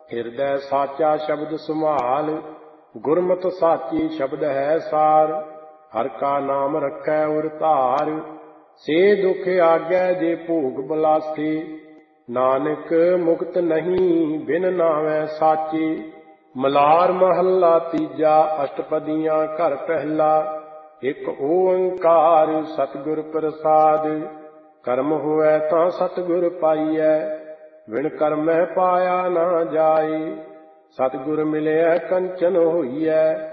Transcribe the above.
ਹਿਰਦੈ ਸਾਚਾ ਸ਼ਬਦ ਸੰਭਾਲ, ਗੁਰਮਤਿ ਸਾਚੀ ਸ਼ਬਦ ਹੈ ਸਾਰ। ਹਰ ਕਾ ਨਾਮ ਰੱਖੈ ਉਰ ਧਾਰ, ਸੇ ਦੁਖ ਆਗੈ ਜੇ ਭੋਗ ਬਲਾਸੀ। ਨਾਨਕ ਮੁਕਤ ਨਹੀਂ ਬਿਨ ਨਾਵੈ ਸਾਚੀ। ਮਲਾਰ ਮਹੱਲਾ ਤੀਜਾ, ਅਸ਼ਟਪਦੀਆਂ ਘਰ ਪਹਿਲਾ। ਇਕ ਓੰਕਾਰ ਸਤਿਗੁਰ ਪ੍ਰਸਾਦਿ, ਕਰਮ ਹੋਵੈ ਤਾਂ ਸਤਿਗੁਰ ਪਾਈਐ, ਬਿਨ ਕਰਮੈ ਪਾਇਆ ਨਾ ਜਾਈ। ਸਤਿਗੁਰ ਮਿਲਿਆ ਕੰਚਨ ਹੋਈਐ,